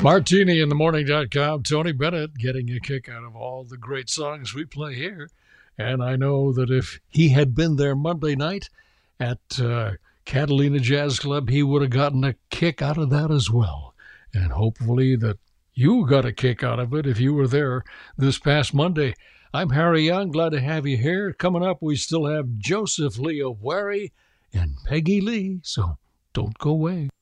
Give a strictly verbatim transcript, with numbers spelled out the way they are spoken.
Martini in the morning dot com. Tony Bennett getting a kick out of all the great songs we play here. And I know that if he had been there Monday night at uh, Catalina Jazz Club, he would have gotten a kick out of that as well. And hopefully that you got a kick out of it if you were there this past Monday. I'm Harry Young. Glad to have you here. Coming up, we still have Joseph Leo Wary and Peggy Lee. So don't go away.